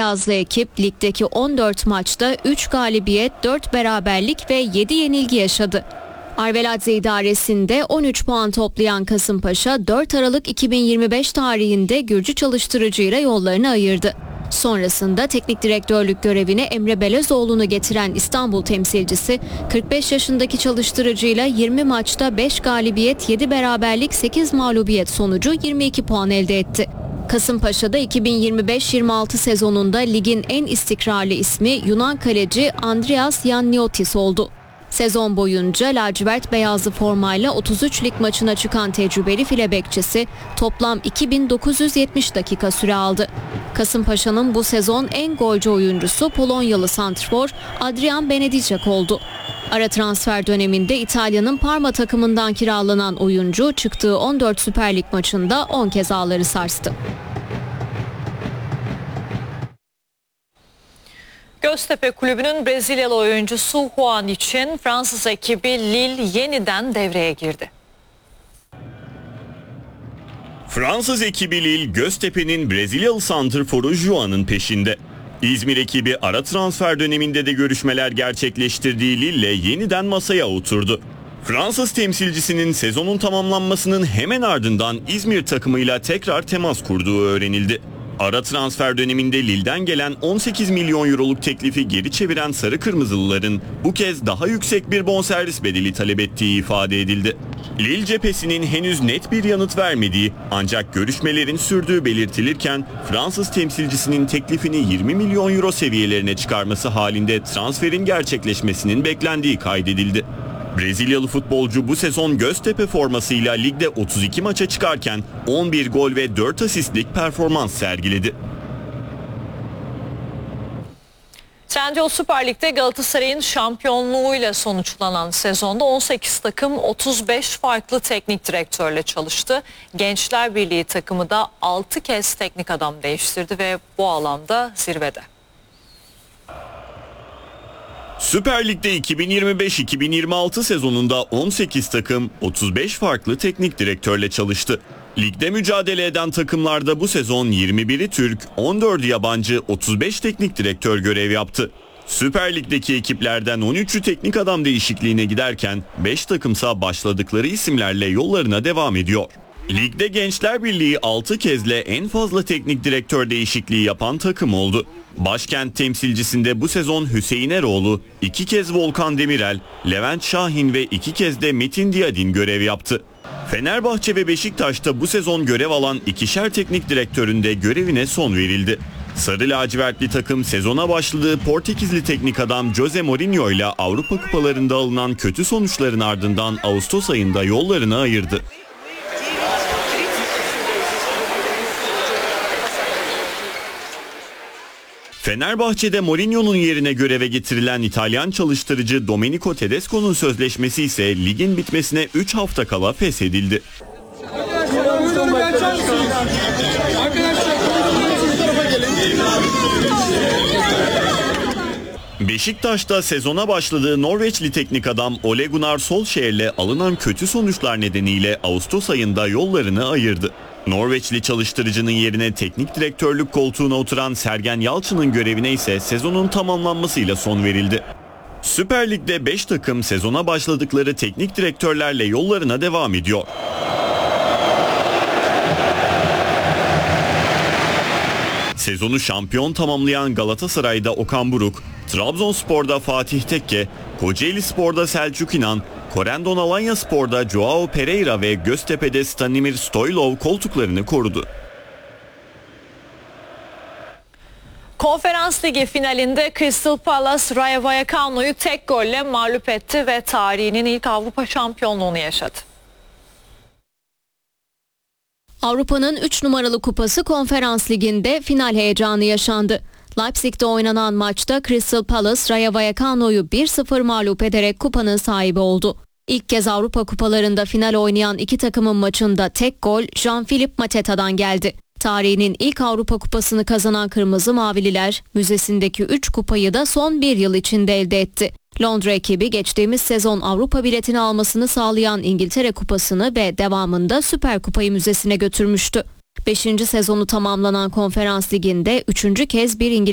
beyazlı ekip ligdeki 14 maçta 3 galibiyet, 4 beraberlik ve 7 yenilgi yaşadı. Arveladze idaresinde 13 puan toplayan Kasımpaşa 4 Aralık 2025 tarihinde Gürcü çalıştırıcıyla yollarını ayırdı. Sonrasında teknik direktörlük görevine Emre Belezoğlu'nu getiren İstanbul temsilcisi 45 yaşındaki çalıştırıcıyla 20 maçta 5 galibiyet, 7 beraberlik, 8 mağlubiyet sonucu 22 puan elde etti. Kasımpaşa'da 2025-26 sezonunda ligin en istikrarlı ismi Yunan kaleci Andreas Yanniotis oldu. Sezon boyunca lacivert beyazlı formayla 33 lig maçına çıkan tecrübeli file bekçisi toplam 2970 dakika süre aldı. Kasımpaşa'nın bu sezon en golcü oyuncusu Polonyalı santrfor Adrian Benedicek oldu. Ara transfer döneminde İtalya'nın Parma takımından kiralanan oyuncu çıktığı 14 Süper Lig maçında 10 kez ağları sarstı. Göztepe Kulübü'nün Brezilyalı oyuncusu Juan için Fransız ekibi Lille yeniden devreye girdi. Fransız ekibi Lille, Göztepe'nin Brezilyalı santrforu Juan'ın peşinde. İzmir ekibi ara transfer döneminde de görüşmeler gerçekleştirdiği Lille'le yeniden masaya oturdu. Fransız temsilcisinin sezonun tamamlanmasının hemen ardından İzmir takımıyla tekrar temas kurduğu öğrenildi. Ara transfer döneminde Lille'den gelen 18 milyon euroluk teklifi geri çeviren Sarı Kırmızılıların bu kez daha yüksek bir bonservis bedeli talep ettiği ifade edildi. Lille cephesinin henüz net bir yanıt vermediği ancak görüşmelerin sürdüğü belirtilirken Fransız temsilcisinin teklifini 20 milyon euro seviyelerine çıkarması halinde transferin gerçekleşmesinin beklendiği kaydedildi. Brezilyalı futbolcu bu sezon Göztepe formasıyla ligde 32 maça çıkarken 11 gol ve 4 asistlik performans sergiledi. Trendyol Süper Lig'de Galatasaray'ın şampiyonluğuyla sonuçlanan sezonda 18 takım 35 farklı teknik direktörle çalıştı. Gençler Birliği takımı da 6 kez teknik adam değiştirdi ve bu alanda zirvede. Süper Lig'de 2025-2026 sezonunda 18 takım 35 farklı teknik direktörle çalıştı. Ligde mücadele eden takımlarda bu sezon 21'i Türk, 14'ü yabancı, 35 teknik direktör görev yaptı. Süper Lig'deki ekiplerden 13'ü teknik adam değişikliğine giderken 5 takımsa başladıkları isimlerle yollarına devam ediyor. Ligde Gençler Birliği 6 kezle en fazla teknik direktör değişikliği yapan takım oldu. Başkent temsilcisinde bu sezon Hüseyin Eroğlu, 2 kez Volkan Demirel, Levent Şahin ve 2 kez de Metin Diyadin görev yaptı. Fenerbahçe ve Beşiktaş'ta bu sezon görev alan ikişer teknik direktöründe görevine son verildi. Sarı lacivertli takım sezona başladığı Portekizli teknik adam Jose Mourinho ile Avrupa kupalarında alınan kötü sonuçların ardından Ağustos ayında yollarını ayırdı. Fenerbahçe'de Mourinho'nun yerine göreve getirilen İtalyan çalıştırıcı Domenico Tedesco'nun sözleşmesi ise ligin bitmesine 3 hafta kala feshedildi. Beşiktaş'ta sezona başladığı Norveçli teknik adam Ole Gunnar Solskjaer'le alınan kötü sonuçlar nedeniyle Ağustos ayında yollarını ayırdı. Norveçli çalıştırıcının yerine teknik direktörlük koltuğuna oturan Sergen Yalçın'ın görevine ise sezonun tamamlanmasıyla son verildi. Süper Lig'de 5 takım sezona başladıkları teknik direktörlerle yollarına devam ediyor. Sezonu şampiyon tamamlayan Galatasaray'da Okan Buruk, Trabzonspor'da Fatih Tekke, Kocaelispor'da Selçuk İnan, Corendon Alanyaspor'da Joao Pereira ve Göztepe'de Stanimir Stoylov koltuklarını korudu. Konferans Ligi finalinde Crystal Palace Rayo Vallecano'yu tek golle mağlup etti ve tarihinin ilk Avrupa şampiyonluğunu yaşadı. Avrupa'nın 3 numaralı kupası Konferans Ligi'nde final heyecanı yaşandı. Leipzig'te oynanan maçta Crystal Palace Rayo Vallecano'yu 1-0 mağlup ederek kupanın sahibi oldu. İlk kez Avrupa kupalarında final oynayan iki takımın maçında tek gol Jean-Philippe Mateta'dan geldi. Tarihinin ilk Avrupa kupasını kazanan Kırmızı Mavililer müzesindeki 3 kupayı da son bir yıl içinde elde etti. Londra ekibi geçtiğimiz sezon Avrupa biletini almasını sağlayan İngiltere Kupası'nı ve devamında Süper Kupayı müzesine götürmüştü. 5. sezonu tamamlanan Konferans Ligi'nde 3. kez bir İngiliz